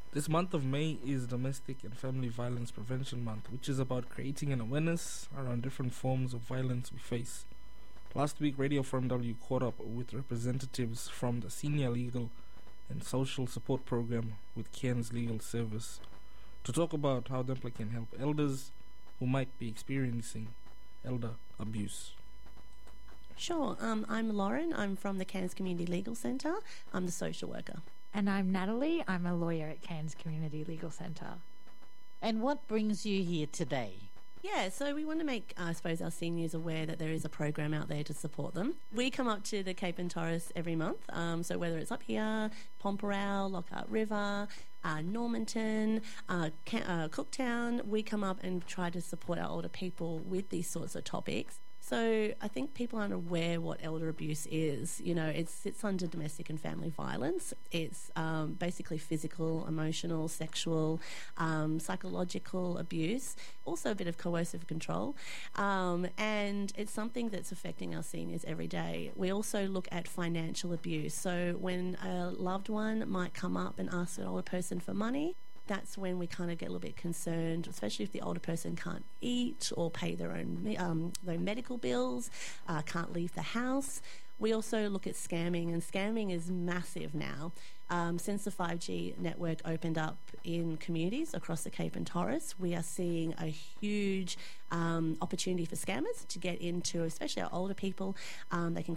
This month of May is Domestic and Family Violence Prevention Month, which is about creating an awareness around different forms of violence we face. Last week, Radio Forum W caught up with representatives from the Senior Legal and Social Support Program with Cairns Legal Service to talk about how Dempler can help elders who might be experiencing elder abuse. Sure. I'm Lauren. I'm from the Cairns Community Legal Centre. I'm the social worker. And I'm Natalie. I'm a lawyer at Cairns Community Legal Centre. And what brings you here today? Yeah, so we want to make, I suppose, our seniors aware that there is a program out there to support them. We come up to the Cape and Torres every month, so whether it's up here, Pomperau, Lockhart River, Normanton, Cooktown, we come up and try to support our older people with these sorts of topics. So I think people aren't aware what elder abuse is. You know, it sits under domestic and family violence. It's basically physical, emotional, sexual, psychological abuse, also a bit of coercive control. And it's something that's affecting our seniors every day. We also look at financial abuse. So when a loved one might come up and ask an older person for money, that's when we kind of get a little bit concerned, especially if the older person can't eat or pay their own medical bills, can't leave the house. We also look at scamming, and scamming is massive now. Since the 5G network opened up in communities across the Cape and Torres, we are seeing a huge opportunity for scammers to get into, especially our older people. They can